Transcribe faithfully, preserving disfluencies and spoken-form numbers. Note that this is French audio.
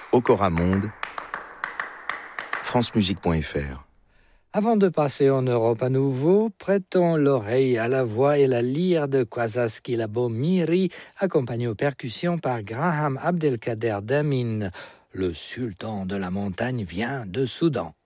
Okora Monde, francemusique point f r. Avant de passer en Europe à nouveau, prêtons l'oreille à la voix et la lyre de Kwasa Skilabo Miri, accompagné aux percussions par Graham Abdelkader Damin. Le sultan de la montagne vient de Soudan.